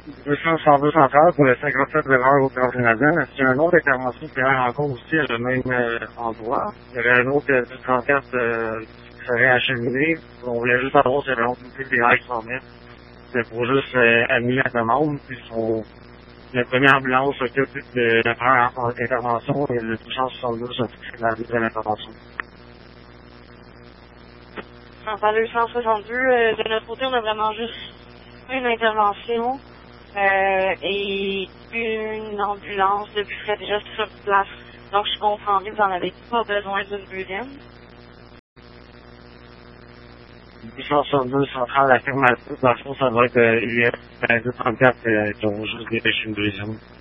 262 centrales pour le 57 de l'heure au Grand Canadien. Est-ce qu'il y a une autre intervention qui est encore aussi à le même endroit? Il y avait un autre du 34 qui serait acheminé. On voulait juste savoir si il y avait une autre unité des airs qui s'en met. C'est pour juste annuler la demande. Puis la première ambulance s'occupe de la première intervention et le 262 s'occupe de la deuxième intervention. Enfin, le 162, de notre côté, on a vraiment juste une intervention et une ambulance depuis serait déjà sur place. Donc, je comprends bien que vous n'en avez pas besoin d'une deuxième. 262 centrale affirmative, dans le fond, ça va être US 34 qui ont juste dépêché une deuxième.